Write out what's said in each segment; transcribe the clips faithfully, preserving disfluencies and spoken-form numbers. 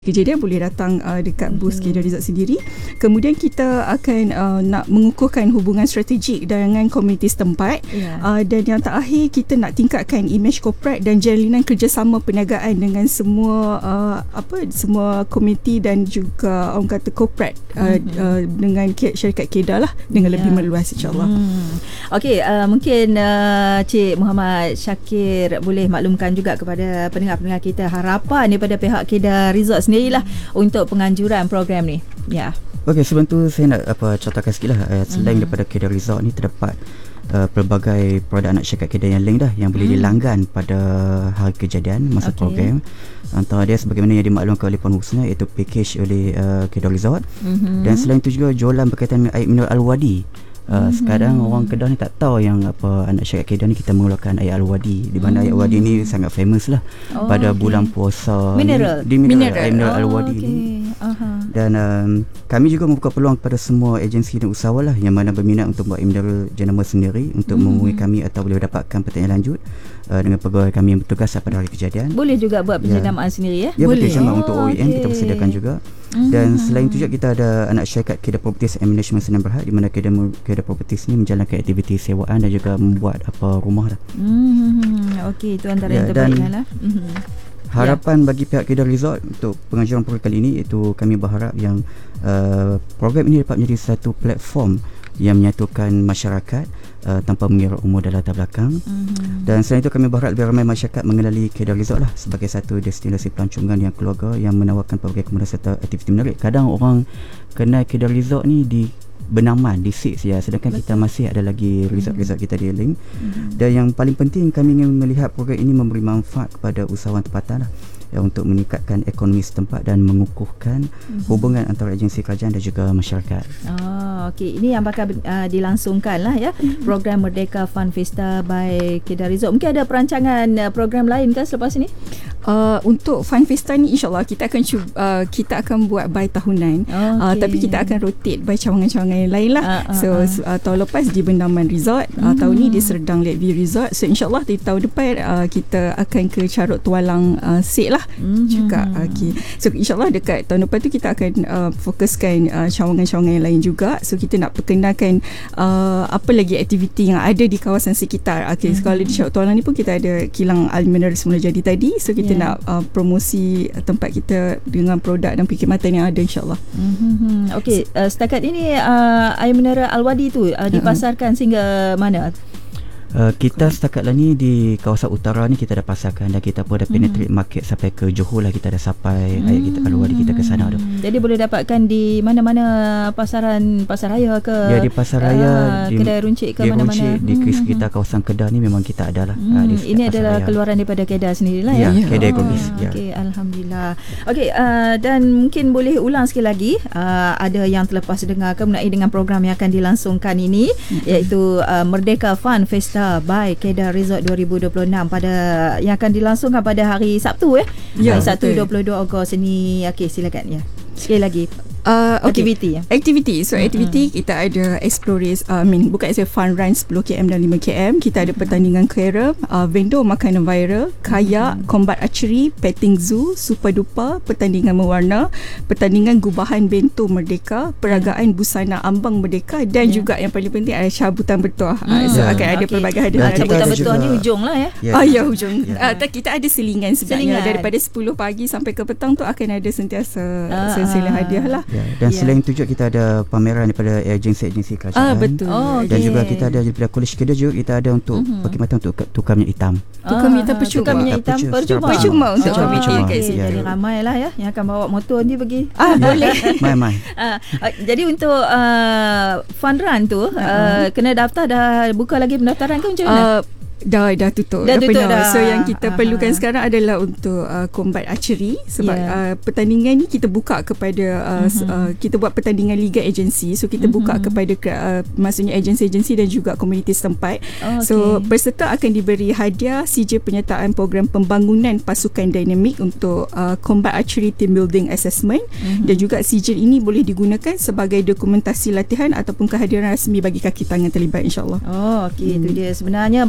Kejadian boleh datang uh, dekat booth mm-hmm. Kedah Resort sendiri. Kemudian kita akan uh, nak mengukuhkan hubungan strategik dengan komuniti setempat. Yeah. Uh, dan yang terakhir, kita nak tingkatkan imej korporat dan jalinan kerjasama perniagaan dengan semua uh, apa semua komuniti dan juga orang kata korporat uh, mm-hmm. uh, dengan syarikat Kedah lah dengan yeah. lebih meluas insyaAllah. Hmm. Okey, uh, mungkin uh, Cik Muhammad Syakir boleh maklumkan juga kepada pendengar-pendengar kita harapan daripada pihak Kedah Resort sendirilah untuk penganjuran program ni. Ya. Okey, sebelum tu saya nak apa contohkan sikitlah uh, selain mm-hmm. daripada Kedah Resort ni terdapat uh, pelbagai produk anak syarikat Kedah yang lain dah yang boleh mm. dilanggan pada hari kejadian masa okay. program. Antara dia sebagaimana yang dimaklumkan oleh Puan Husna iaitu package oleh uh, Kedah Resort. Mm-hmm. Dan selain itu juga jualan berkaitan dengan air mineral Al-Wadi. Uh, mm-hmm. Sekarang orang Kedah ni tak tahu yang apa anak syarikat Kedah ni kita mengeluarkan air Al-Wadi, di mana mm-hmm. air Al-Wadi ni sangat famous lah oh, pada okay. bulan puasa mineral ni, di mineral, mineral. air mineral oh, Al-Wadi okay. ni. Uh-huh. Dan um, kami juga membuka peluang kepada semua agensi dan usahawan lah yang mana berminat untuk buat air mineral jenama sendiri untuk mm-hmm. menghubungi kami atau boleh dapatkan pertanyaan lanjut uh, dengan pegawai kami yang bertugas pada hari kejadian. Boleh juga buat penjenamaan ya. sendiri ya? Ya boleh. betul, sama oh, untuk O E M okay. kita persediakan juga. Mm-hmm. Dan selain itu juga kita ada anak syarikat Kedah Properties and Management Sdn Bhd di mana Kedah, Kedah Properties ni menjalankan aktiviti sewaan dan juga membuat apa rumah lah. Mm-hmm. Okey, itu antara ya, yang terbaik lah. Mm-hmm. Harapan yeah. bagi pihak Kedah Resort untuk penganjuran program kali ini iaitu kami berharap yang uh, program ini dapat menjadi satu platform yang menyatukan masyarakat uh, tanpa mengira umur dan latar belakang. Mm-hmm. Dan selain itu kami berharap lebih ramai masyarakat mengenali Kedah Resort lah sebagai satu destinasi pelancongan yang keluarga yang menawarkan pelbagai kemudahan serta aktiviti menarik. Kadang orang kenal Kedah Resort ni di Benaman, di Six ya, sedangkan Betul. kita masih ada lagi resort-resort kita di Link. Mm-hmm. Dan yang paling penting kami ingin melihat program ini memberi manfaat kepada usahawan tempatan lah, ya, untuk meningkatkan ekonomi setempat dan mengukuhkan mm-hmm. hubungan antara agensi kerajaan dan juga masyarakat. Oh, okey, ini yang bakal uh, dilangsungkan lah ya, mm-hmm. program Merdeka Fun Festa by Kedah Resort. Mungkin ada perancangan uh, program lain kan selepas ini? Uh, untuk Fun Festa ni insyaAllah kita akan cuba, uh, kita akan buat by tahunan. Okay. Uh, tapi kita akan rotate by cawangan-cawangan yang lain lah. Uh, uh, so uh, tahun lepas di Bendaman Resort, uh, mm-hmm. tahun ni di Serdang Lakeview Resort. So insyaAllah di tahun depan uh, kita akan ke Carut Tualang uh, Sik lah mm-hmm. juga. Okay. So insyaAllah dekat tahun depan tu kita akan uh, fokuskan uh, cawangan-cawangan yang lain juga. So kita nak perkenalkan uh, apa lagi aktiviti yang ada di kawasan sekitar. Okay. Mm-hmm. So kalau di Carut Tualang ni pun kita ada kilang Al-Mineral semula jadi tadi. So kita yeah. nak uh, promosi tempat kita dengan produk dan perkhidmatan yang ada insyaAllah. Mm-hmm. Okey, uh, setakat ini uh, air mineral Al-Wadi tu uh, dipasarkan uh-huh. sehingga mana? Uh, kita setakat lah ni di kawasan utara ni kita dah pasarkan dan kita pun dah penetrate mm. market sampai ke Johor lah, kita dah sampai mm. ayat kita Al-Wadi kita ke sana tu. Jadi boleh dapatkan di mana-mana pasaran pasar raya ke? Ya, di pasar raya, uh, di kedai runcit ke mana-mana. Runcit, di mm. sekitar kawasan Kedah ni memang kita ada lah. Mm. Uh, ini adalah raya. Keluaran daripada Kedah sendirilah ya. Ya, Kedah oh, ya. Okey, alhamdulillah. Okey, uh, dan mungkin boleh ulang sekali lagi uh, ada yang terlepas dengarkan mengenai dengan program yang akan dilangsungkan ini mm. iaitu uh, Merdeka Fun Festa by Kedah Resort dua ribu dua puluh enam pada yang akan dilangsungkan pada hari Sabtu eh. Ya, hari Sabtu dua puluh dua Ogos ini. Okey, silakan ya. Sekali lagi. Uh, okay. Aktiviti ya. Aktiviti. So aktiviti mm-hmm. kita ada explorers, uh, I mean bukan saya fun run sepuluh kilometer dan lima kilometer. Kita ada pertandingan carom, uh, vendor makanan viral, kayak, mm-hmm. combat archery, petting zoo, super duper, pertandingan mewarna, pertandingan gubahan bento merdeka, peragaan busana ambang merdeka dan yeah. juga yang paling penting ada cabutan bertuah. Mm. Uh, so yeah. akan ada okay. pelbagai hadiah. Uh, cabutan bertuah ni hujung lah ya. Yeah. Ah ya hujung. Yeah. Uh, kita ada selingan sebenarnya selingan. Daripada sepuluh pagi sampai ke petang tu akan ada sentiasa uh, selingan uh. hadiah lah. Ya, dan yeah. selain itu juga kita ada pameran daripada agensi-agensi kerajaan. Ah, betul. Oh, dan okay. juga kita ada daripada Kolej Kedah juga kita ada untuk mm-hmm. perkhidmatan untuk tukar minyak hitam. Tukar minyak hitam percuma. Tukar minyak hitam percuma. Percuma untuk oh, community okay. kat sini. Jadi ramai lah ya yang akan bawa motor ni pergi. Ah, boleh. Mai-mai. uh, jadi untuk uh, fun run tu uh-huh. uh, kena daftar, dah buka lagi pendaftaran ke macam mana? Uh, Dah dah tutup. Dah tutup dah. So yang kita Aha. perlukan sekarang adalah untuk uh, combat archery sebab yeah. uh, pertandingan ni kita buka kepada uh, mm-hmm. uh, kita buat pertandingan liga agensi. So kita mm-hmm. buka kepada uh, maksudnya agensi-agensi dan juga komuniti setempat. Oh, okay. So peserta akan diberi hadiah C J penyertaan program pembangunan pasukan dinamik untuk uh, combat archery team building assessment mm-hmm. dan juga C J ini boleh digunakan sebagai dokumentasi latihan ataupun kehadiran rasmi bagi kaki tangan terlibat insya-Allah. Oh okey, hmm. itu dia sebenarnya banyak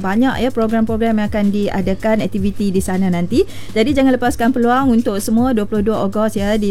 ya program-program yang akan diadakan, aktiviti di sana nanti. Jadi jangan lepaskan peluang untuk semua dua puluh dua Ogos ya di